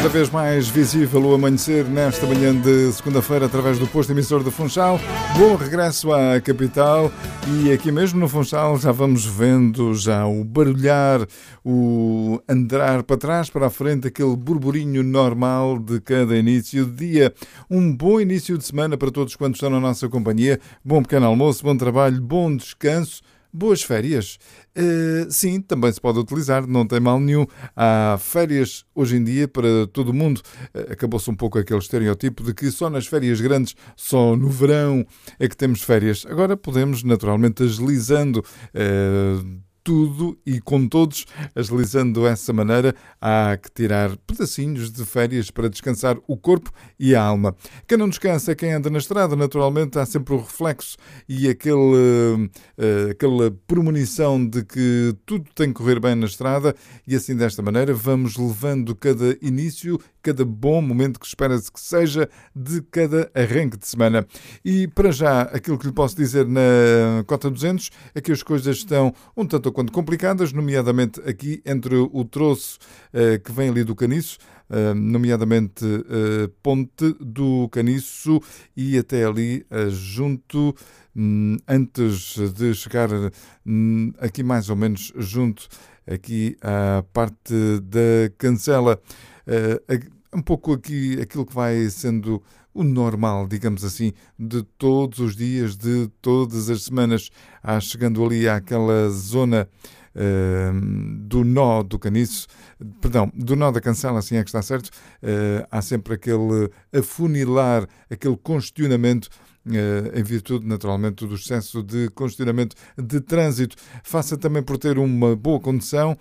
Cada vez mais visível o amanhecer nesta manhã de segunda-feira através do posto emissor de Funchal. Bom regresso à capital e aqui mesmo no Funchal já vamos vendo já o barulhar, o andar para trás, para a frente, aquele burburinho normal de cada início de dia. Um bom início de semana para todos quantos estão na nossa companhia. Bom pequeno almoço, bom trabalho, bom descanso. Boas férias. Sim, também se pode utilizar, não tem mal nenhum. Há férias hoje em dia para todo o mundo. Acabou-se um pouco aquele estereótipo de que só nas férias grandes, só no verão é que temos férias. Agora podemos naturalmente agilizando tudo e com todos, agilizando dessa maneira, há que tirar pedacinhos de férias para descansar o corpo e a alma. Quem não descansa é quem anda na estrada, naturalmente há sempre o reflexo e aquela premonição de que tudo tem que correr bem na estrada e assim desta maneira vamos levando cada início, cada bom momento que espera-se que seja de cada arranque de semana. E para já, aquilo que lhe posso dizer na Cota 200 é que as coisas estão um tanto quanto complicadas, nomeadamente aqui entre o troço que vem ali do Caniço, nomeadamente Ponte do Caniço e até ali junto, antes de chegar aqui mais ou menos junto aqui à parte da Cancela, um pouco aqui aquilo que vai sendo o normal, digamos assim, de todos os dias, de todas as semanas, chegando ali àquela zona do nó do Caniço, perdão, do nó da Cancela, assim é que está certo, há sempre aquele afunilar, aquele congestionamento, em virtude, naturalmente, do excesso de congestionamento de trânsito. Faça também por ter uma boa condução,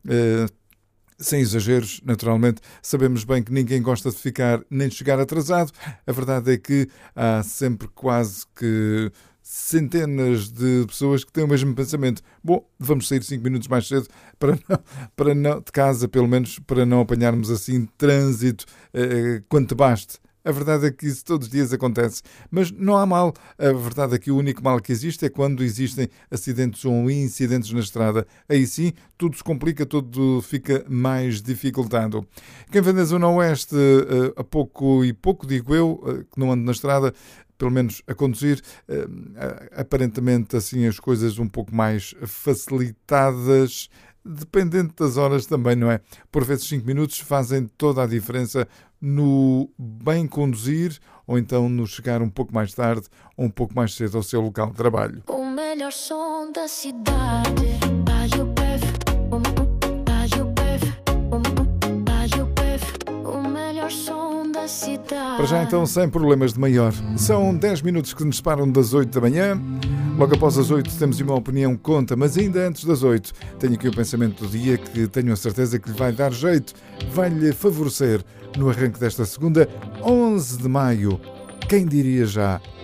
sem exageros, naturalmente. Sabemos bem que ninguém gosta de ficar nem de chegar atrasado. A verdade é que há sempre quase que centenas de pessoas que têm o mesmo pensamento. Bom, vamos sair 5 minutos mais cedo para não, de casa, pelo menos, para não apanharmos assim trânsito quanto baste. A verdade é que isso todos os dias acontece, mas não há mal. A verdade é que o único mal que existe é quando existem acidentes ou incidentes na estrada. Aí sim, tudo se complica, tudo fica mais dificultado. Quem vem da Zona Oeste, a pouco e pouco, digo eu, que não ando na estrada, pelo menos a conduzir, aparentemente assim as coisas um pouco mais facilitadas, dependente das horas também, não é? Por vezes 5 minutos fazem toda a diferença no bem conduzir ou então no chegar um pouco mais tarde ou um pouco mais cedo ao seu local de trabalho. O melhor som da cidade, Rádio PEF, Rádio PEF, o melhor som da cidade. Para já então, sem problemas de maior. São 10 minutos que nos separam das 8 da manhã. Logo após as 8 temos uma opinião conta, mas ainda antes das 8 tenho aqui o pensamento do dia que tenho a certeza que lhe vai dar jeito, vai-lhe favorecer no arranque desta segunda, 11 de maio. Quem diria já?